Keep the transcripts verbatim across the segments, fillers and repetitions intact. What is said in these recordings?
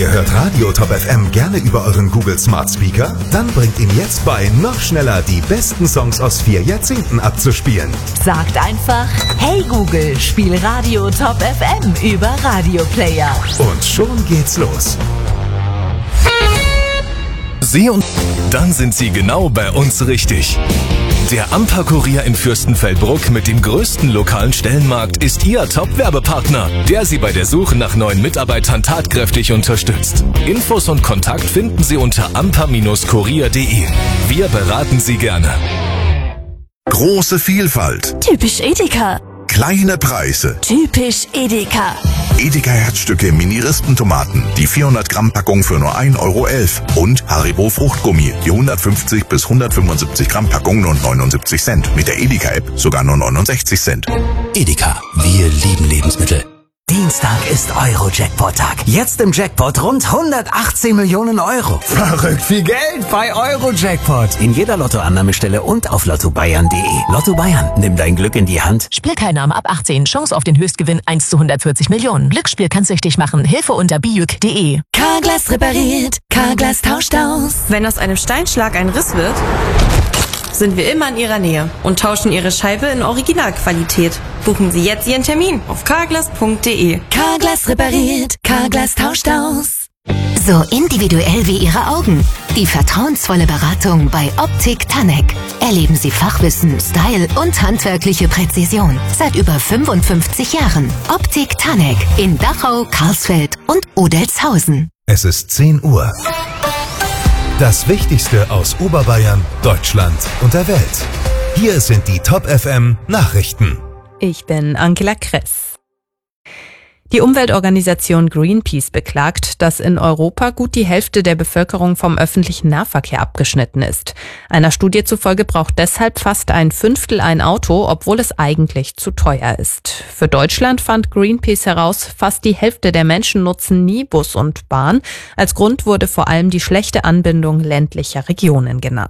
Ihr hört Radio Top F M gerne über euren Google Smart Speaker? Dann bringt ihm jetzt bei, noch schneller die besten Songs aus vier Jahrzehnten abzuspielen. Sagt einfach, hey Google, spiel Radio Top F M über Radio Player. Und schon geht's los. Sie und dann sind Sie genau bei uns richtig. Der Amper-Kurier in Fürstenfeldbruck mit dem größten lokalen Stellenmarkt ist Ihr Top-Werbepartner, der Sie bei der Suche nach neuen Mitarbeitern tatkräftig unterstützt. Infos und Kontakt finden Sie unter amper Kurier punkt de. Wir beraten Sie gerne. Große Vielfalt. Typisch Edeka. Kleine Preise. Typisch Edeka. Edeka Herzstücke Mini-Rispentomaten, die vierhundert Gramm Packung für nur ein Euro elf. Und Haribo Fruchtgummi, die hundertfünfzig bis hundertfünfundsiebzig Gramm Packung nur neunundsiebzig Cent. Mit der Edeka-App sogar nur neunundsechzig Cent. Edeka, wir lieben Lebensmittel. Dienstag ist Euro-Jackpot-Tag. Jetzt im Jackpot rund hundertachtzehn Millionen Euro. Verrückt viel Geld bei Euro-Jackpot. In jeder Lottoannahmestelle und auf lotto bayern punkt de. Lotto Bayern, nimm dein Glück in die Hand. Spielteilnahme ab achtzehn. Chance auf den Höchstgewinn eins zu hundertvierzig Millionen. Glücksspiel kann süchtig machen. Hilfe unter bijuk punkt de. Carglass repariert. Carglass tauscht aus. Wenn aus einem Steinschlag ein Riss wird, sind wir immer in Ihrer Nähe und tauschen Ihre Scheibe in Originalqualität. Buchen Sie jetzt Ihren Termin auf carglass punkt de. Carglass repariert. Carglass tauscht aus. So individuell wie Ihre Augen. Die vertrauensvolle Beratung bei Optik Tanek. Erleben Sie Fachwissen, Style und handwerkliche Präzision. Seit über fünfundfünfzig Jahren. Optik Tanek in Dachau, Karlsfeld und Odelzhausen. Es ist zehn Uhr. Das Wichtigste aus Oberbayern, Deutschland und der Welt. Hier sind die Top F M Nachrichten. Ich bin Angela Kress. Die Umweltorganisation Greenpeace beklagt, dass in Europa gut die Hälfte der Bevölkerung vom öffentlichen Nahverkehr abgeschnitten ist. Einer Studie zufolge braucht deshalb fast ein Fünftel ein Auto, obwohl es eigentlich zu teuer ist. Für Deutschland fand Greenpeace heraus, fast die Hälfte der Menschen nutzen nie Bus und Bahn. Als Grund wurde vor allem die schlechte Anbindung ländlicher Regionen genannt.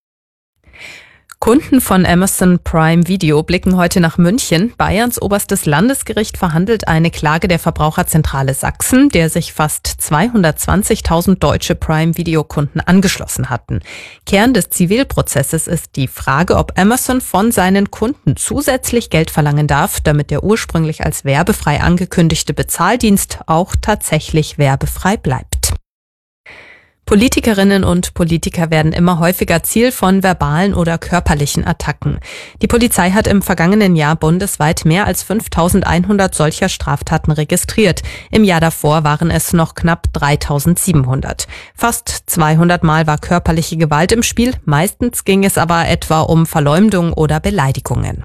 Kunden von Amazon Prime Video blicken heute nach München. Bayerns oberstes Landesgericht verhandelt eine Klage der Verbraucherzentrale Sachsen, der sich fast zweihundertzwanzigtausend deutsche Prime Video Kunden angeschlossen hatten. Kern des Zivilprozesses ist die Frage, ob Amazon von seinen Kunden zusätzlich Geld verlangen darf, damit der ursprünglich als werbefrei angekündigte Bezahldienst auch tatsächlich werbefrei bleibt. Politikerinnen und Politiker werden immer häufiger Ziel von verbalen oder körperlichen Attacken. Die Polizei hat im vergangenen Jahr bundesweit mehr als fünftausendeinhundert solcher Straftaten registriert. Im Jahr davor waren es noch knapp dreitausendsiebenhundert. Fast zweihundert Mal war körperliche Gewalt im Spiel. Meistens ging es aber etwa um Verleumdung oder Beleidigungen.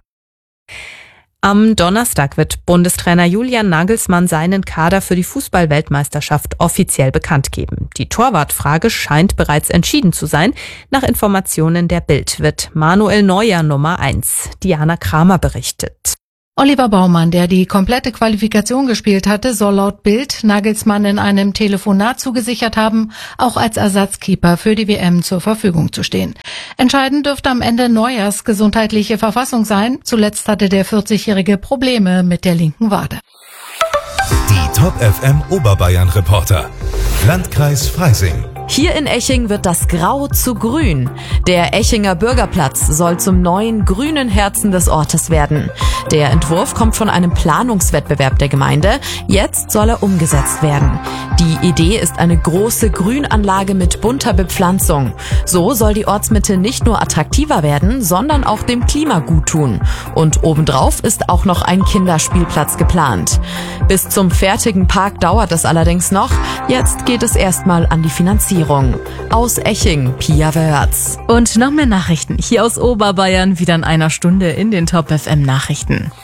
Am Donnerstag wird Bundestrainer Julian Nagelsmann seinen Kader für die Fußball-Weltmeisterschaft offiziell bekannt geben. Die Torwartfrage scheint bereits entschieden zu sein. Nach Informationen der Bild wird Manuel Neuer Nummer eins. Diana Kramer berichtet. Oliver Baumann, der die komplette Qualifikation gespielt hatte, soll laut Bild Nagelsmann in einem Telefonat zugesichert haben, auch als Ersatzkeeper für die W M zur Verfügung zu stehen. Entscheidend dürfte am Ende Neuers gesundheitliche Verfassung sein. Zuletzt hatte der vierzigjährige Probleme mit der linken Wade. Die Top F M Oberbayern Reporter. Landkreis Freising. Hier in Eching wird das Grau zu Grün. Der Echinger Bürgerplatz soll zum neuen grünen Herzen des Ortes werden. Der Entwurf kommt von einem Planungswettbewerb der Gemeinde. Jetzt soll er umgesetzt werden. Die Idee ist eine große Grünanlage mit bunter Bepflanzung. So soll die Ortsmitte nicht nur attraktiver werden, sondern auch dem Klima gut tun. Und obendrauf ist auch noch ein Kinderspielplatz geplant. Bis zum fertigen Park dauert es allerdings noch. Jetzt geht es erstmal an die Finanzierung. Aus Eching, Pia Wörz. Und noch mehr Nachrichten hier aus Oberbayern, wieder in einer Stunde in den Top F M Nachrichten.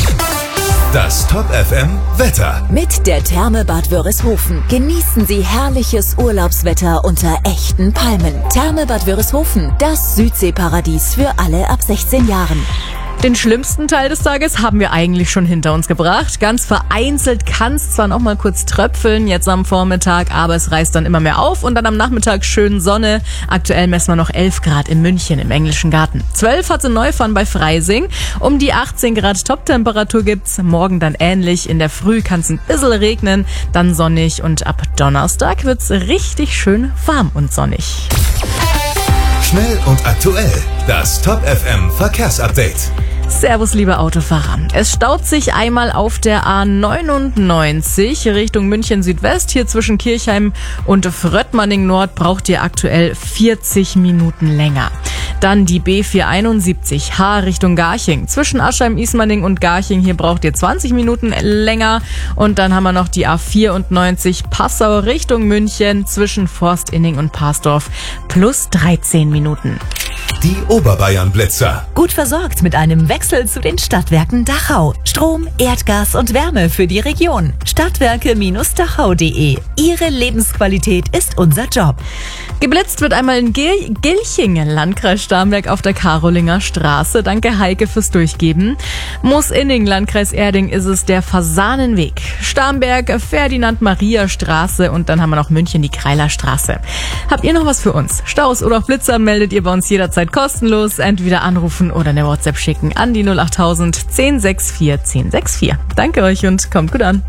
Das Top F M Wetter. Mit der Therme Bad Wörishofen genießen Sie herrliches Urlaubswetter unter echten Palmen. Therme Bad Wörishofen, das Südseeparadies für alle ab sechzehn Jahren. Den schlimmsten Teil des Tages haben wir eigentlich schon hinter uns gebracht. Ganz vereinzelt kann es zwar noch mal kurz tröpfeln, jetzt am Vormittag, aber es reißt dann immer mehr auf und dann am Nachmittag schön Sonne. Aktuell messen wir noch elf Grad in München im Englischen Garten. zwölf hat es in Neufahren bei Freising. Um die achtzehn Grad Toptemperatur gibt's. Morgen dann ähnlich. In der Früh kann es ein bisschen regnen, dann sonnig und ab Donnerstag wird's richtig schön warm und sonnig. Schnell und aktuell. Das Top F M Verkehrsupdate. Servus, liebe Autofahrer. Es staut sich einmal auf der A neunundneunzig Richtung München Südwest. Hier zwischen Kirchheim und Fröttmanning Nord braucht ihr aktuell vierzig Minuten länger. Dann die B vierhunderteinundsiebzig H Richtung Garching. Zwischen Aschheim, Ismaning und Garching, hier braucht ihr zwanzig Minuten länger. Und dann haben wir noch die A vierundneunzig Passau Richtung München zwischen Forstinning und Parsdorf plus dreizehn Minuten. Die Oberbayern-Blitzer. Gut versorgt mit einem Wechsel zu den Stadtwerken Dachau. Strom, Erdgas und Wärme für die Region. Stadtwerke Dachau punkt de. Ihre Lebensqualität ist unser Job. Geblitzt wird einmal in Gil- Gilchingen, Landkreis Starnberg auf der Karolinger Straße. Danke Heike fürs Durchgeben. Moosinning, Landkreis Erding, ist es der Fasanenweg. Starnberg, Ferdinand-Maria-Straße und dann haben wir noch München, die Kreilerstraße. Habt ihr noch was für uns? Staus oder auch Blitzer meldet ihr bei uns jederzeit kostenlos. Entweder anrufen oder eine WhatsApp schicken an die null achttausend zehn sechs vier zehn sechs vier. Danke euch und kommt gut an.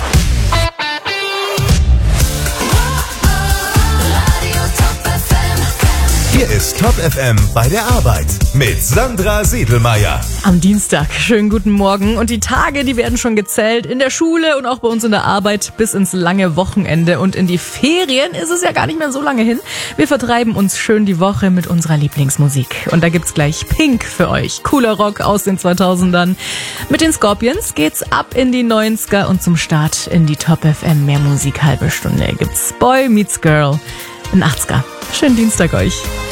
Hier ist Top F M bei der Arbeit mit Sandra Siedelmeier. Am Dienstag. Schönen guten Morgen. Und die Tage, die werden schon gezählt. In der Schule und auch bei uns in der Arbeit bis ins lange Wochenende. Und in die Ferien ist es ja gar nicht mehr so lange hin. Wir vertreiben uns schön die Woche mit unserer Lieblingsmusik. Und da gibt's gleich Pink für euch. Cooler Rock aus den zweitausendern. Mit den Scorpions geht's ab in die neunziger und zum Start in die Top F M Mehr Musik halbe Stunde gibt's Boy Meets Girl in achtziger. Schönen Dienstag euch.